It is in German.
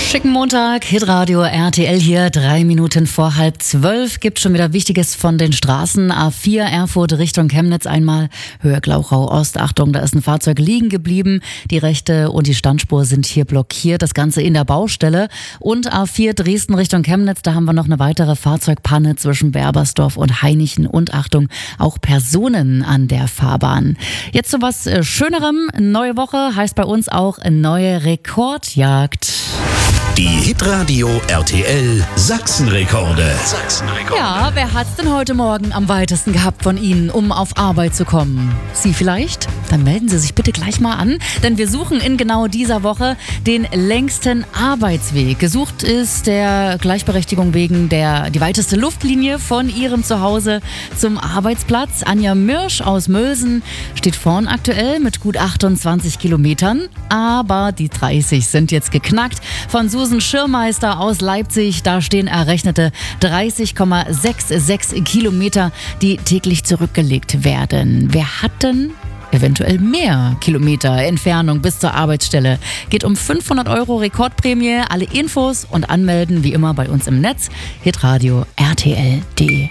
Schicken Montag, Hitradio RTL hier, 3 Minuten vor 11:30. Gibt schon wieder Wichtiges von den Straßen. A4 Erfurt Richtung Chemnitz einmal, Höhe Glauchau Ost. Achtung, da ist ein Fahrzeug liegen geblieben. Die rechte und die Standspur sind hier blockiert. Das Ganze in der Baustelle. Und A4 Dresden Richtung Chemnitz, da haben wir noch eine weitere Fahrzeugpanne zwischen Berbersdorf und Hainichen. Und Achtung, auch Personen an der Fahrbahn. Jetzt zu was Schönerem. Neue Woche heißt bei uns auch neue Rekordjagd. Die Hitradio RTL Sachsenrekorde. Ja, wer hat's denn heute Morgen am weitesten gehabt von Ihnen, um auf Arbeit zu kommen? Sie vielleicht? Dann melden Sie sich bitte gleich mal an, denn wir suchen in genau dieser Woche den längsten Arbeitsweg. Gesucht ist der Gleichberechtigung wegen die weiteste Luftlinie von Ihrem Zuhause zum Arbeitsplatz. Anja Mirsch aus Mölsen steht vorn aktuell mit gut 28 Kilometern, aber die 30 sind jetzt geknackt. Von Susan Schirmeister aus Leipzig, da stehen errechnete 30,66 Kilometer, die täglich zurückgelegt werden. Wer hat denn eventuell mehr Kilometer Entfernung bis zur Arbeitsstelle? Geht um 500 € Rekordprämie. Alle Infos und Anmelden wie immer bei uns im Netz, hitradio rtl.de.